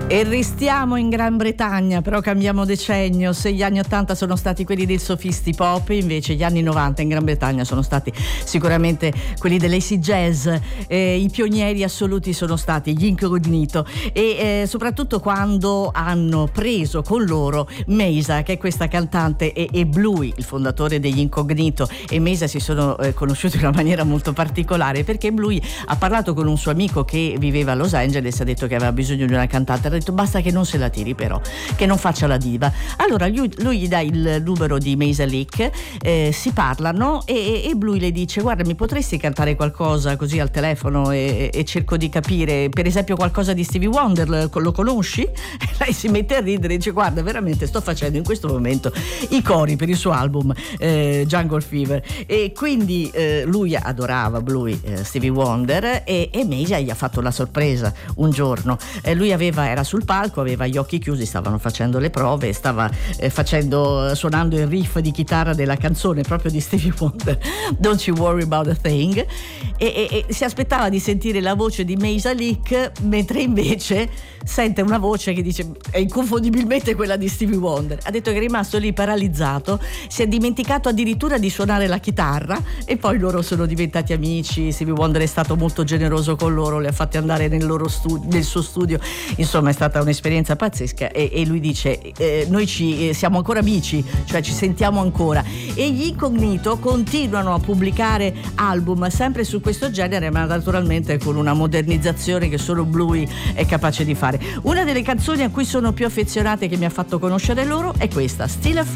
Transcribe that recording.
E restiamo in Gran Bretagna, però cambiamo decennio. Se gli anni 80 sono stati quelli del sophisti pop, invece gli anni 90 in Gran Bretagna sono stati sicuramente quelli dell'acid jazz. I pionieri assoluti sono stati gli Incognito, e soprattutto quando hanno preso con loro Mesa, che è questa cantante, e Bluey, il fondatore degli Incognito, e Mesa si sono conosciuti in una maniera molto particolare, perché Bluey ha parlato con un suo amico che viveva a Los Angeles, ha detto che aveva bisogno di una cantante, ha detto basta che non se la tiri, però che non faccia la diva. Allora lui gli dà il numero di Mesa Leak, si parlano, e Bluey le dice: guarda, mi potresti cantare qualcosa così al telefono, e cerco di capire, per esempio qualcosa di Stevie Wonder, lo conosci? E lei si mette a ridere e dice: guarda, veramente sto facendo in questo momento i cori per il suo album Jungle Fever. E quindi lui adorava Bluey, Stevie Wonder, e Mesa gli ha fatto la sorpresa un giorno. Lui era sul palco, aveva gli occhi chiusi, stavano facendo le prove, stava suonando il riff di chitarra della canzone proprio di Stevie Wonder, Don't You Worry About a Thing, e si aspettava di sentire la voce di Mesa Leak, mentre invece sente una voce che dice, è inconfondibilmente quella di Stevie Wonder. Ha detto che è rimasto lì paralizzato, si è dimenticato addirittura di suonare la chitarra, e poi loro sono diventati amici. Stevie Wonder è stato molto generoso con loro, le ha fatti andare nel suo studio. Insomma, è stata un'esperienza pazzesca, e lui dice noi siamo ancora amici, cioè ci sentiamo ancora. E gli Incognito continuano a pubblicare album sempre su questo genere, ma naturalmente con una modernizzazione che solo Bluey è capace di fare. Una delle canzoni a cui sono più affezionate, che mi ha fatto conoscere loro, è questa, Still a Friend.